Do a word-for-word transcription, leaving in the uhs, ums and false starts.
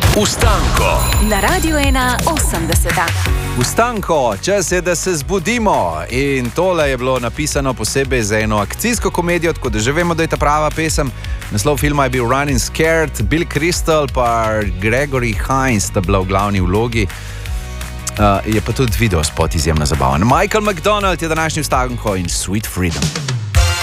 Ustanko na Radiu ena osemdeset. Ustanko, čas je, da se zbudimo. In tole je bilo napisano posebej za eno akcijsko komedijo, tako da že vemo, da je ta prava pesem. Naslov filma je bil Running Scared, Bill Crystal pa Gregory Hines sta bila v glavni vlogi. Uh, je pa tudi video spot izjemno zabaven. Michael McDonald je današnji Ustanko in Sweet Freedom.